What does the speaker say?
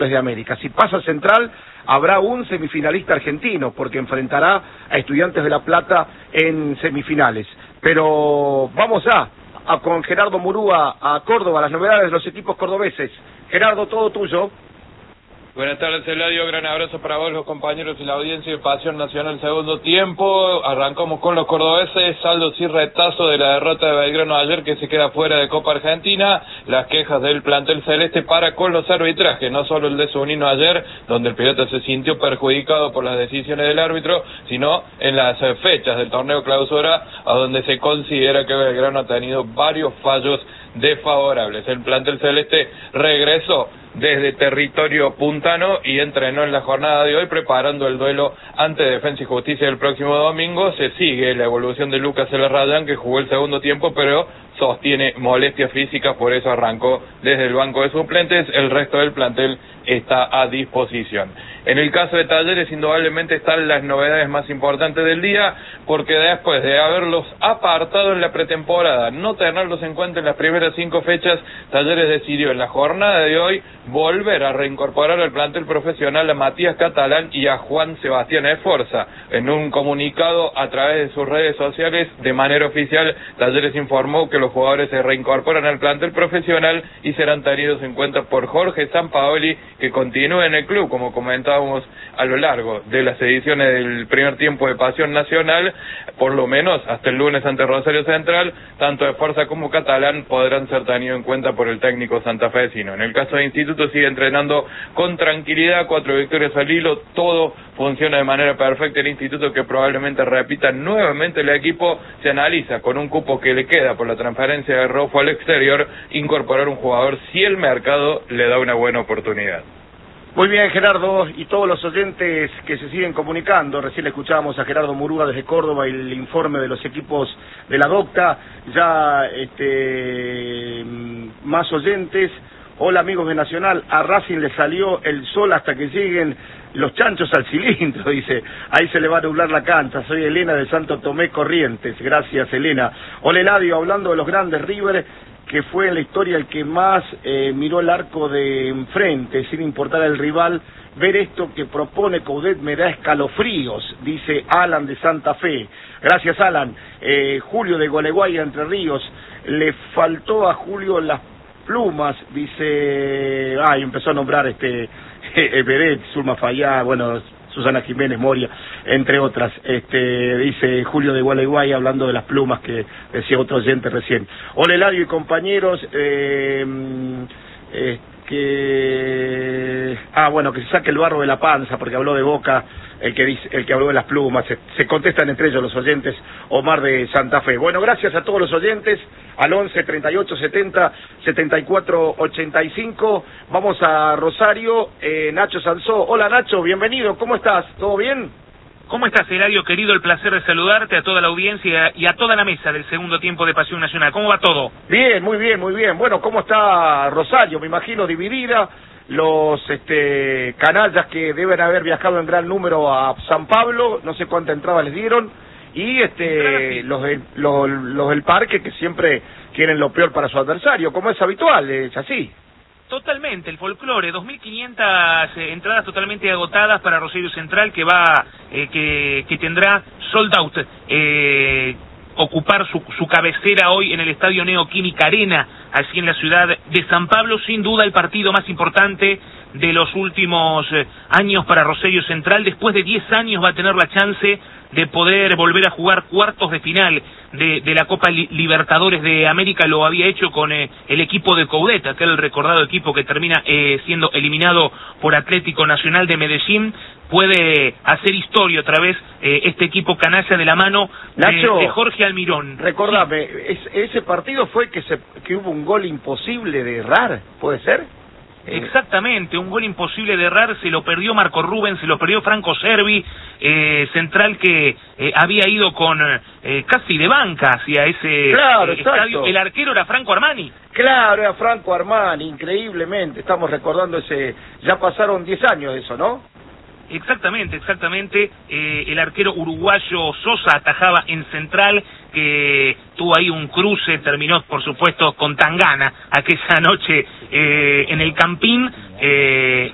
de América. Si pasa Central, habrá un semifinalista argentino, porque enfrentará a Estudiantes de La Plata en semifinales. Pero vamos con Gerardo Murúa a Córdoba, las novedades de los equipos cordobeses. Gerardo, todo tuyo. Buenas tardes, Eladio. Gran abrazo para vos, los compañeros y la audiencia de Pasión Nacional segundo tiempo. Arrancamos con los cordobeses, saldo y retazo de la derrota de Belgrano ayer, que se queda fuera de Copa Argentina. Las quejas del plantel celeste para con los arbitrajes, no solo el de Zunino ayer, donde el Pirata se sintió perjudicado por las decisiones del árbitro, sino en las fechas del torneo clausura, a donde se considera que Belgrano ha tenido varios fallos desfavorables. El plantel celeste regresó desde territorio puntano y entrenó en la jornada de hoy preparando el duelo ante Defensa y Justicia el próximo domingo. Se sigue la evolución de Lucas Elarrayán, que jugó el segundo tiempo, pero sostiene molestias físicas, por eso arrancó desde el banco de suplentes. El resto del plantel está a disposición. En el caso de Talleres, indudablemente están las novedades más importantes del día, porque después de haberlos apartado en la pretemporada, no tenerlos en cuenta en las primeras 5 fechas, Talleres decidió en la jornada de hoy volver a reincorporar al plantel profesional a Matías Catalán y a Juan Sebastián Esforza. En un comunicado a través de sus redes sociales, de manera oficial, Talleres informó que los jugadores se reincorporan al plantel profesional y serán tenidos en cuenta por Jorge Sampaoli, que continúa en el club, como comentábamos a lo largo de las ediciones del primer tiempo de Pasión Nacional, por lo menos hasta el lunes ante Rosario Central. Tanto Esforza como Catalán podrán ser tenidos en cuenta por el técnico santafesino. En el caso de Instituto, sigue entrenando con tranquilidad, 4 victorias al hilo, todo funciona de manera perfecta. El Instituto, que probablemente repita nuevamente el equipo, se analiza con un cupo que le queda por la transferencia de Rofo al exterior, incorporar un jugador si el mercado le da una buena oportunidad. Muy bien, Gerardo, y todos los oyentes que se siguen comunicando. Recién le escuchábamos a Gerardo Murúa desde Córdoba y el informe de los equipos de la Docta. Ya más oyentes. Hola, amigos de Nacional, a Racing le salió el sol hasta que lleguen los chanchos al cilindro, dice. Ahí se le va a nublar la cancha. Soy Elena de Santo Tomé, Corrientes. Gracias, Elena. Hola, Eladio, hablando de los grandes, River, que fue en la historia el que más miró el arco de enfrente, sin importar el rival. Ver esto que propone Coudet me da escalofríos, dice Alan de Santa Fe. Gracias, Alan. Julio de Gualeguay, Entre Ríos. Le faltó a Julio las plumas, dice. Empezó a nombrar Beret, Zulma Fayá, bueno, Susana Jiménez, Moria, entre otras. Dice Julio de Gualeguay, hablando de las plumas que decía otro oyente recién. Hola, Eladio y compañeros, que se saque el barro de la panza, porque habló de Boca, el que habló de las plumas. Se contestan entre ellos los oyentes. Omar de Santa Fe. Bueno, gracias a todos los oyentes, al 11 38 70 74 85. Vamos a Rosario. Nacho Sansó. Hola, Nacho, bienvenido, ¿cómo estás? ¿Todo bien? ¿Cómo estás, Eladio, querido? El placer de saludarte, a toda la audiencia y a toda la mesa del segundo tiempo de Pasión Nacional. ¿Cómo va todo? Bien, muy bien, muy bien. Bueno, ¿cómo está Rosario? Me imagino dividida. Los canallas que deben haber viajado en gran número a San Pablo, no sé cuánta entrada les dieron, y los del parque, que siempre quieren lo peor para su adversario, como es habitual, es así. Totalmente, el folclore, 2.500 entradas totalmente agotadas para Rosario Central, que tendrá sold out, ocupar su cabecera hoy en el Estadio Neoquímica Arena, así en la ciudad de San Pablo. Sin duda el partido más importante de los últimos años para Rosario Central. Después de 10 años va a tener la chance de poder volver a jugar cuartos de final de la Copa Libertadores de América. Lo había hecho con el equipo de Coudet, aquel recordado equipo que termina siendo eliminado por Atlético Nacional de Medellín. Puede hacer historia otra vez este equipo canalla de la mano de Jorge Almirón. Recordame, sí. Ese partido fue que hubo un gol imposible de errar, ¿puede ser? Exactamente, un gol imposible de errar. Se lo perdió Marco Rubens, se lo perdió Franco Cervi, Central, que había ido con casi de banca hacia ese estadio. El arquero era Franco Armani. Claro, era Franco Armani, increíblemente. Estamos recordando ya pasaron 10 años de eso, ¿no? Exactamente. El arquero uruguayo Sosa atajaba en Central, que tuvo ahí un cruce, terminó por supuesto con Tangana aquella noche en el Campín.